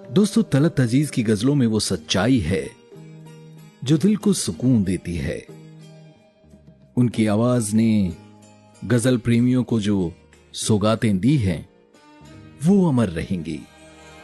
दोस्तों, तलत अजीज की गजलों में वो सच्चाई है जो दिल को सुकून देती है। उनकी आवाज ने गजल प्रेमियों को जो सौगातें दी हैं वो अमर रहेंगी।